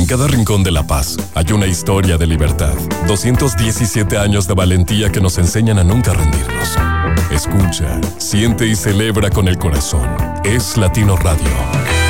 En cada rincón de La Paz hay una historia de libertad. 217 años de valentía que nos enseñan a nunca rendirnos. Escucha, siente y celebra con el corazón. Es Latino Radio.